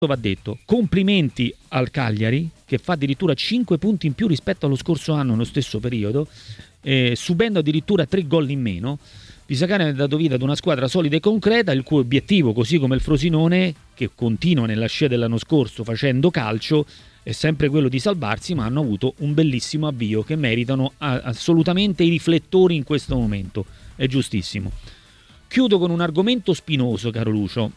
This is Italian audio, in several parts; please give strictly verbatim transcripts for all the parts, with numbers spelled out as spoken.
va detto, complimenti al Cagliari che fa addirittura cinque punti in più rispetto allo scorso anno nello stesso periodo, eh, subendo addirittura tre gol in meno. Pisacane ha dato vita ad una squadra solida e concreta, il cui obiettivo, così come il Frosinone, che continua nella scia dell'anno scorso facendo calcio, è sempre quello di salvarsi, ma hanno avuto un bellissimo avvio che meritano assolutamente i riflettori in questo momento. È giustissimo. Chiudo con un argomento spinoso, caro Lucio,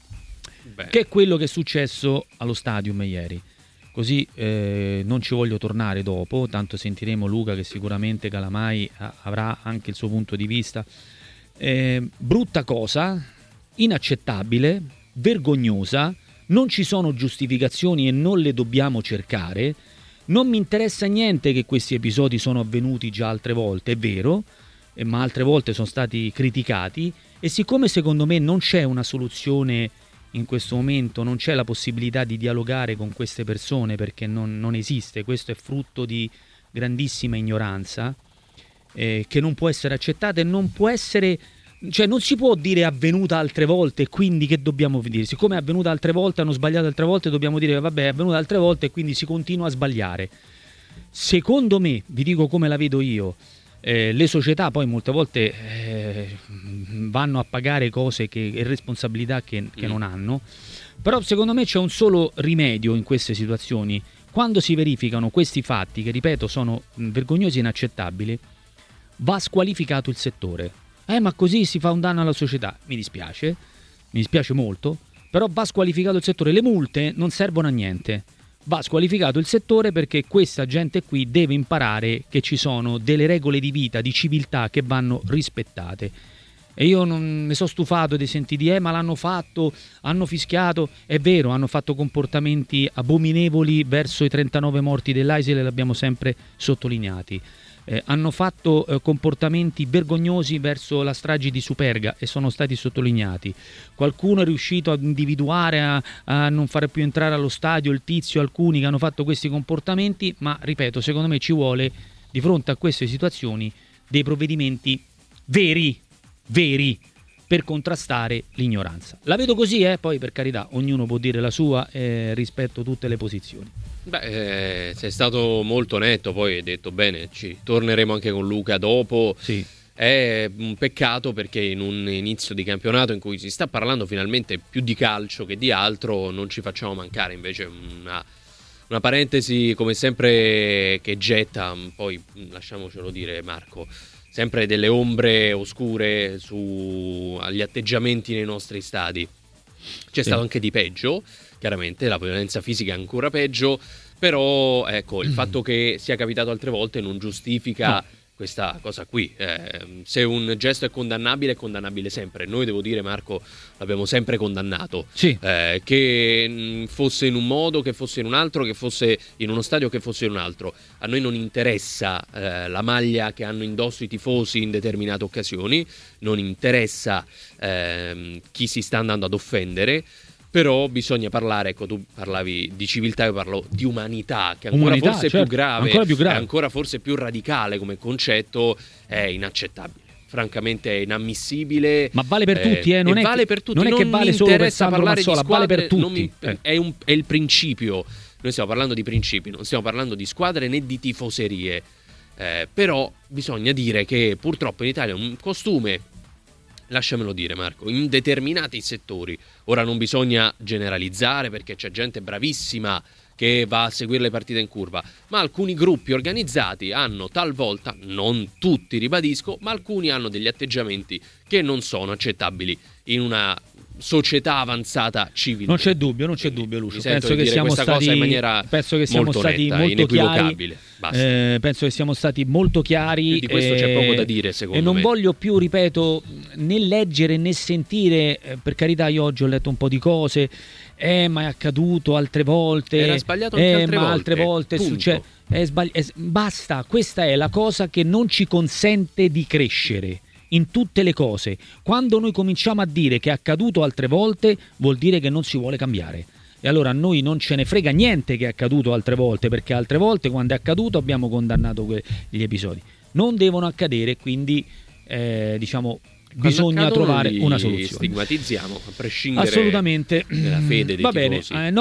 Beh. che è quello che è successo allo Stadium ieri. Così eh, non ci voglio tornare dopo, tanto sentiremo Luca che sicuramente Calamai a- avrà anche il suo punto di vista. Eh, brutta cosa, inaccettabile, vergognosa, non ci sono giustificazioni e non le dobbiamo cercare. Non mi interessa niente che questi episodi sono avvenuti già altre volte, è vero, eh, ma altre volte sono stati criticati, e siccome secondo me non c'è una soluzione in questo momento, non c'è la possibilità di dialogare con queste persone perché non, non esiste, questo è frutto di grandissima ignoranza eh, che non può essere accettata e non può essere, cioè non si può dire è avvenuta altre volte e quindi che dobbiamo dire? Siccome è avvenuta altre volte, hanno sbagliato altre volte, dobbiamo dire vabbè è avvenuta altre volte e quindi si continua a sbagliare. Secondo me, vi dico come la vedo io, Eh, le società poi molte volte eh, vanno a pagare cose che, e responsabilità che, che mm. non hanno, però secondo me c'è un solo rimedio in queste situazioni: quando si verificano questi fatti che, ripeto, sono vergognosi e inaccettabili, va squalificato il settore. Eh ma così si fa un danno alla società. Mi dispiace, mi dispiace molto, però va squalificato il settore. Le multe non servono a niente. Va squalificato il settore perché questa gente qui deve imparare che ci sono delle regole di vita, di civiltà che vanno rispettate. E io non mi sono stufato di sentire di eh ma l'hanno fatto, hanno fischiato. È vero, hanno fatto comportamenti abominevoli verso i trentanove morti dell'A I S L e l'abbiamo sempre sottolineati. Eh, hanno fatto eh, comportamenti vergognosi verso la strage di Superga e sono stati sottolineati. Qualcuno è riuscito a individuare, a, a non fare più entrare allo stadio il tizio, alcuni che hanno fatto questi comportamenti, ma ripeto, secondo me ci vuole di fronte a queste situazioni dei provvedimenti veri, veri, per contrastare l'ignoranza. La vedo così, eh? Poi per carità ognuno può dire la sua, eh, rispetto tutte le posizioni. Beh, eh, sei stato molto netto, poi hai detto bene, ci torneremo anche con Luca dopo. Sì. È un peccato perché in un inizio di campionato in cui si sta parlando finalmente più di calcio che di altro non ci facciamo mancare invece una, una parentesi come sempre che getta, poi lasciamocelo dire Marco, sempre delle ombre oscure su agli atteggiamenti nei nostri stadi. C'è sì. stato anche di peggio, chiaramente la violenza fisica è ancora peggio, però ecco, il mm. fatto che sia capitato altre volte non giustifica no. questa cosa qui. Eh, se un gesto è condannabile, è condannabile sempre. Noi, devo dire, Marco, l'abbiamo sempre condannato. Sì. Eh, che mh, fosse in un modo, che fosse in un altro, che fosse in uno stadio, che fosse in un altro. A noi non interessa eh, la maglia che hanno indosso i tifosi in determinate occasioni, non interessa eh, chi si sta andando ad offendere. Però bisogna parlare, ecco, tu parlavi di civiltà, io parlo di umanità, che ancora umanità, forse certo, più grave, ancora più grave, è ancora forse più radicale come concetto, è inaccettabile. Francamente è inammissibile. Ma vale per eh, tutti, eh? Non, è vale che, per tutti. non è non che vale solo per Sandro parlare Mazzola, di squadre, vale per tutti. Non mi, eh. è, un, è il principio. Noi stiamo parlando di principi, non stiamo parlando di squadre né di tifoserie. Eh, però bisogna dire che purtroppo in Italia un costume, lasciamelo dire Marco, in determinati settori, ora non bisogna generalizzare perché c'è gente bravissima che va a seguire le partite in curva, ma alcuni gruppi organizzati hanno talvolta, non tutti ribadisco, ma alcuni hanno degli atteggiamenti che non sono accettabili in una società avanzata civile. Non c'è dubbio, non c'è dubbio, Lucio. Penso che, siamo stati, in maniera penso che siamo molto stati netta, molto inequivocabile. chiari. Eh, penso che siamo stati molto chiari. E di questo eh, c'è poco da dire, secondo me. E non me. voglio più, ripeto, né leggere né sentire. Eh, per carità, io oggi ho letto un po' di cose. Eh, ma è accaduto altre volte. Era sbagliato anche eh, altre ma volte. altre volte succede. È sbagli- è, basta, questa è la cosa che non ci consente di crescere. In tutte le cose, quando noi cominciamo a dire che è accaduto altre volte, vuol dire che non si vuole cambiare. E allora a noi non ce ne frega niente che è accaduto altre volte, perché altre volte quando è accaduto abbiamo condannato que- gli episodi. Non devono accadere, quindi eh, diciamo bisogna trovare una soluzione. Stigmatizziamo a prescindere assolutamente dalla fede dei va bene tifosi. eh,